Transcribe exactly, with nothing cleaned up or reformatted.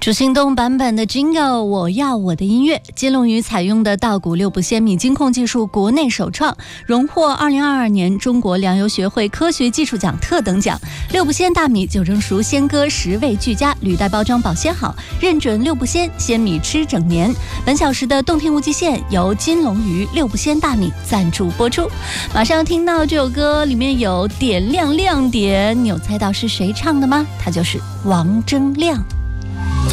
出行动版本的 Jingle 我要我的音乐，金龙鱼采用的稻谷六不鲜米金控技术国内首创，荣获二零二二年中国粮油学会科学技术奖特等奖。六不鲜大米九成熟鲜割，食味俱佳，履带包装保鲜好，认准六不鲜，鲜米吃整年。本小时的动听无极限由金龙鱼六不鲜大米赞助播出。马上听到这首歌里面有点亮亮点，你有猜到是谁唱的吗？他就是王铮亮。